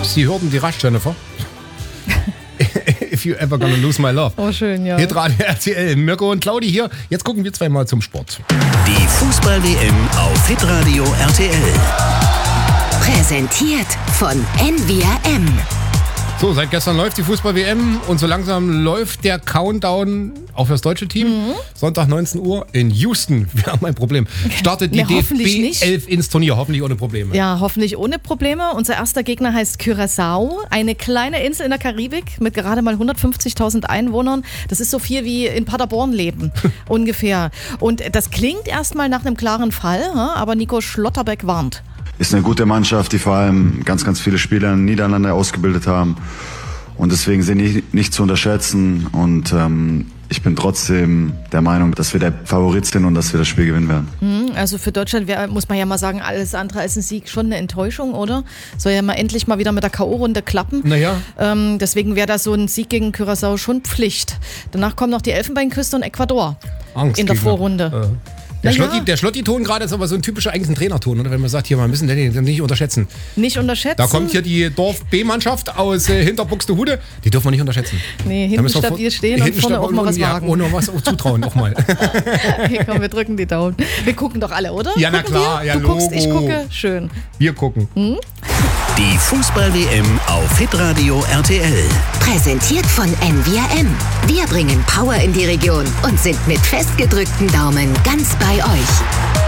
Sie hörten die Rush, Jennifer. If you ever gonna lose my love. Oh, schön, ja. Hitradio RTL. Mirko und Claudi hier. Jetzt gucken wir zweimal zum Sport. Die Fußball-WM auf Hitradio RTL. Präsentiert von NVRM. So, seit gestern läuft die Fußball-WM und so langsam läuft der Countdown auch fürs deutsche Team. Sonntag 19 Uhr in Houston. Wir haben ein Problem. Startet die DFB 11 ins Turnier. Hoffentlich ohne Probleme. Ja, hoffentlich ohne Probleme. Unser erster Gegner heißt Curaçao. Eine kleine Insel in der Karibik mit gerade mal 150.000 Einwohnern. Das ist so viel wie in Paderborn leben. Ungefähr. Und das klingt erstmal nach einem klaren Fall, aber Nico Schlotterbeck warnt. Ist eine gute Mannschaft, die vor allem ganz, ganz viele Spieler in den Niederlanden ausgebildet haben. Und deswegen sind die nicht zu unterschätzen. Und ich bin trotzdem der Meinung, dass wir der Favorit sind und dass wir das Spiel gewinnen werden. Also für Deutschland muss man ja mal sagen, alles andere als ein Sieg schon eine Enttäuschung, oder? Soll ja mal endlich mal wieder mit der K.O.-Runde klappen. Naja. Deswegen wäre da so ein Sieg gegen Curaçao schon Pflicht. Danach kommen noch die Elfenbeinküste und Ecuador in der Vorrunde. Der Schlotti-Ton gerade ist aber so ein typischer eigentlich ein Trainerton, oder? Wenn man sagt, hier, wir müssen den nicht unterschätzen. Nicht unterschätzen? Da kommt hier die Dorf-B-Mannschaft aus Hinterbuxtehude. Die dürfen wir nicht unterschätzen. Nee, hinten stabil stehen und vorne auch mal was wagen. Ohne was auch zutrauen, auch mal. Okay, komm, wir drücken die Daumen. Wir gucken doch alle, oder? Ja, na klar. Ja, du guckst, ich gucke. Schön. Wir gucken. Die Fußball-WM auf Hitradio RTL. Präsentiert von NVRM. Wir bringen Power in die Region und sind mit festgedrückten Daumen ganz bei euch.